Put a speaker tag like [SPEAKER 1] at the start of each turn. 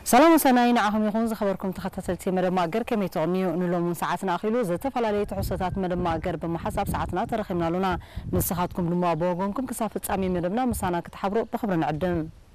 [SPEAKER 1] سلام سناين عهم يخون خبركم تخطتلتي مدام ماجر كم يتغنيو نلوم من ساعتنا أخيلو زت فلالي تحسطات مدام ماجر بمحسب ساعتنا ترخيمنا لنا نسخاتكم لما بوغونكم كسافة أمي مدامنا مسانا كتحبرو بخبرنا عدن